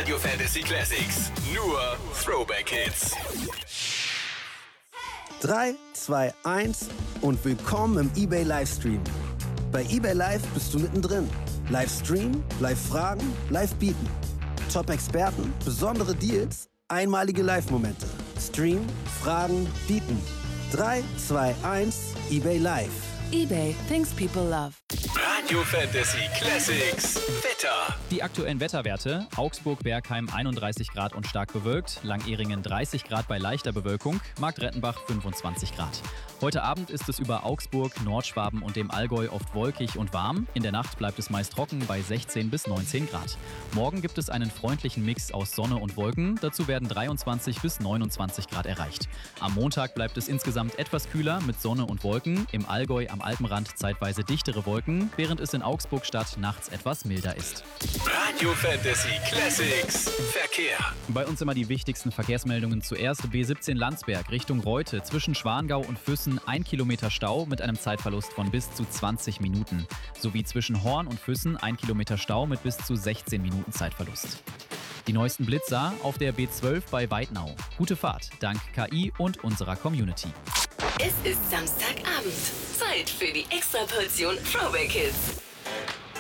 Radio Fantasy Classics. Nur Throwback Hits. 3, 2, 1 und willkommen im eBay Livestream. Bei eBay Live bist du mittendrin. Livestream, Live-Fragen, Live-Bieten. Top-Experten, besondere Deals, einmalige Live-Momente. Stream, Fragen, Bieten. 3, 2, 1, eBay Live. eBay, things people love. Radio Fantasy Classics. Wetter. Die aktuellen Wetterwerte: Augsburg-Bergheim 31 Grad und stark bewölkt, Langehringen 30 Grad bei leichter Bewölkung, Marktrettenbach 25 Grad. Heute Abend ist es über Augsburg, Nordschwaben und dem Allgäu oft wolkig und warm. In der Nacht bleibt es meist trocken bei 16 bis 19 Grad. Morgen gibt es einen freundlichen Mix aus Sonne und Wolken. Dazu werden 23 bis 29 Grad erreicht. Am Montag bleibt es insgesamt etwas kühler mit Sonne und Wolken. Im Allgäu am Alpenrand zeitweise dichtere Wolken, während es in Augsburg-Stadt nachts etwas milder ist. Radio Fantasy Classics. Verkehr. Bei uns immer die wichtigsten Verkehrsmeldungen. Zuerst B17 Landsberg Richtung Reute zwischen Schwangau und Füssen 1 Kilometer Stau mit einem Zeitverlust von bis zu 20 Minuten. Sowie zwischen Horn und Füssen 1 Kilometer Stau mit bis zu 16 Minuten Zeitverlust. Die neuesten Blitzer auf der B12 bei Weidnau. Gute Fahrt, dank KI und unserer Community. Es ist Samstagabend. Zeit für die Extraportion Throwback Hits.